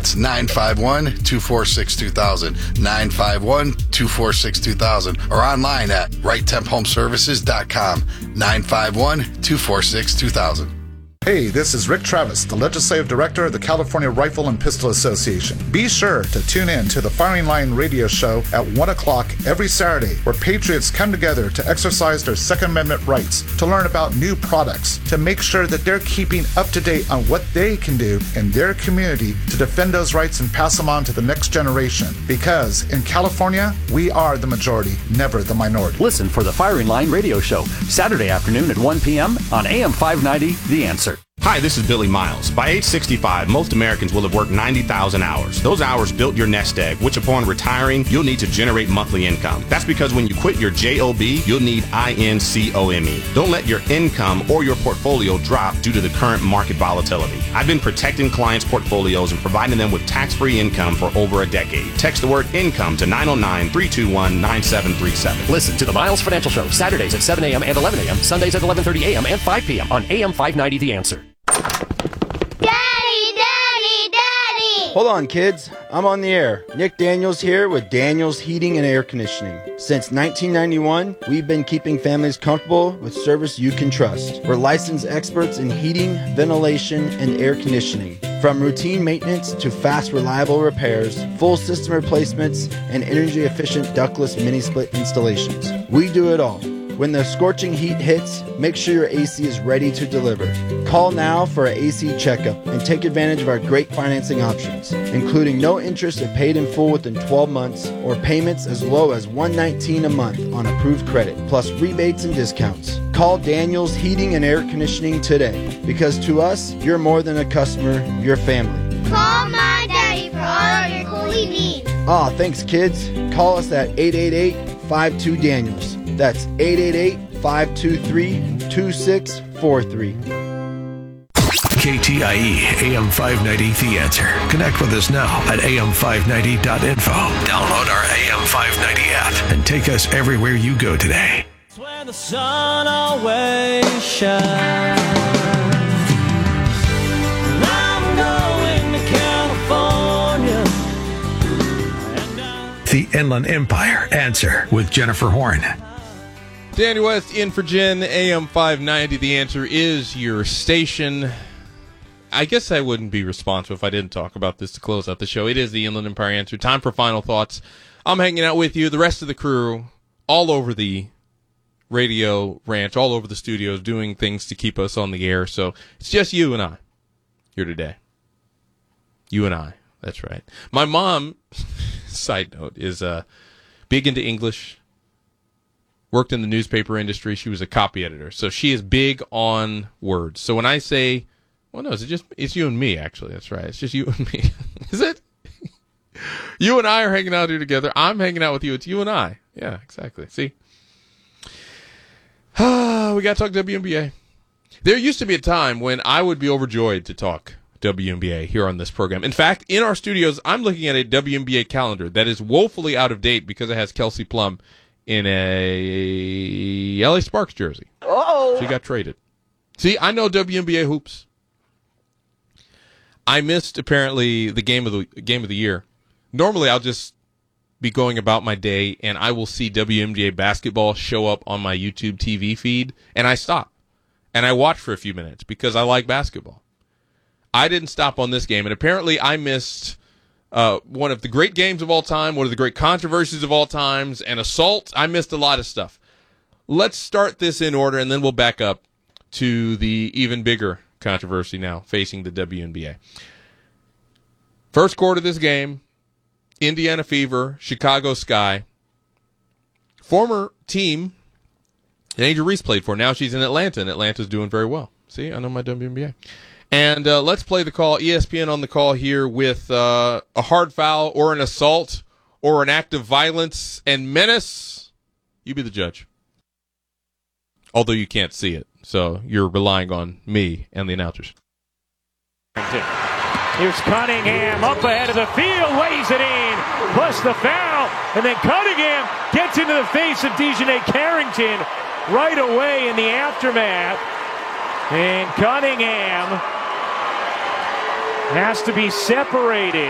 That's 951-246-2000, 951-246-2000, or online at RightTempHomeservices.com, 951-246-2000. Hey, this is Rick Travis, the Legislative Director of the California Rifle and Pistol Association. Be sure to tune in to the Firing Line radio show at 1 o'clock every Saturday, where patriots come together to exercise their Second Amendment rights, to learn about new products, to make sure that they're keeping up to date on what they can do in their community to defend those rights and pass them on to the next generation. Because in California, we are the majority, never the minority. Listen for the Firing Line radio show, Saturday afternoon at 1 p.m. on AM 590, The Answer. Hi, this is Billy Miles. By age 65, most Americans will have worked 90,000 hours. Those hours built your nest egg, which upon retiring, you'll need to generate monthly income. That's because when you quit your JOB, you'll need INCOME. Don't let your income or your portfolio drop due to the current market volatility. I've been protecting clients' portfolios and providing them with tax-free income for over a decade. Text the word income to 909-321-9737. Listen to the Miles Financial Show, Saturdays at 7 a.m. and 11 a.m., Sundays at 11:30 a.m. and 5 p.m. on AM 590, The Answer. Hold on, kids. I'm on the air. Nick Daniels here with Daniels Heating and Air Conditioning. Since 1991, we've been keeping families comfortable with service you can trust. We're licensed experts in heating, ventilation, and air conditioning. From routine maintenance to fast, reliable repairs, full system replacements, and energy-efficient ductless mini-split installations. We do it all. When the scorching heat hits, make sure your AC is ready to deliver. Call now for an AC checkup and take advantage of our great financing options, including no interest if paid in full within 12 months or payments as low as $119 a month on approved credit, plus rebates and discounts. Call Daniels Heating and Air Conditioning today, because to us, you're more than a customer, you're family. Call my daddy for all of your cooling needs. Thanks, kids. Call us at 888-52-DANIELS. That's 888-523-2643. KTIE AM 590 The Answer. Connect with us now at am590.info. Download our AM 590 app and take us everywhere you go today. It's where the sun always shines. And I'm going to California. The Inland Empire Answer with Jennifer Horn. Danny West in for Jen, AM 590. The Answer is your station. I guess I wouldn't be responsible if I didn't talk about this to close out the show. It is the Inland Empire Answer. Time for final thoughts. I'm hanging out with you, the rest of the crew, all over the radio ranch, all over the studios, doing things to keep us on the air. So it's just you and I here today. You and I. That's right. My mom, side note, is big into English. Worked in the newspaper industry. She was a copy editor. So she is big on words. So when I say, well, no, it's you and me, actually. That's right. It's just you and me. Is it? You and I are hanging out here together. I'm hanging out with you. It's you and I. Yeah, exactly. See? We got to talk WNBA. There used to be a time when I would be overjoyed to talk WNBA here on this program. In fact, in our studios, I'm looking at a WNBA calendar that is woefully out of date because it has Kelsey Plum in a LA Sparks jersey. Uh-oh. She got traded. See, I know WNBA hoops. I missed apparently the game of the year. Normally, I'll just be going about my day, and I will see WNBA basketball show up on my YouTube TV feed, and I stop and I watch for a few minutes because I like basketball. I didn't stop on this game, and apparently, I missed one of the great games of all time, one of the great controversies of all times, and assault. I missed a lot of stuff. Let's start this in order, and then we'll back up to the even bigger controversy now facing the WNBA. First quarter of this game, Indiana Fever, Chicago Sky. Former team that Angel Reese played for. Now she's in Atlanta, and Atlanta's doing very well. See, I know my WNBA. And let's play the call. ESPN on the call here with a hard foul or an assault or an act of violence and menace. You be the judge. Although you can't see it, so you're relying on me and the announcers. Here's Cunningham up ahead of the field, weighs it in, plus the foul, and then Cunningham gets into the face of Dejanay Carrington right away in the aftermath. And Cunningham has to be separated.